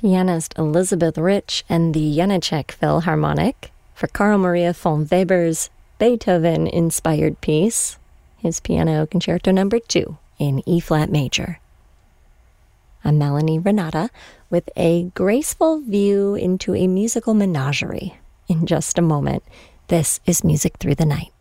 pianist Elizabeth Rich and the Janáček Philharmonic for Carl Maria von Weber's Beethoven-inspired piece, his Piano Concerto No. 2 in E-flat major. I'm Melanie Renata with a graceful view into a musical menagerie. In just a moment, this is Music Through the Night.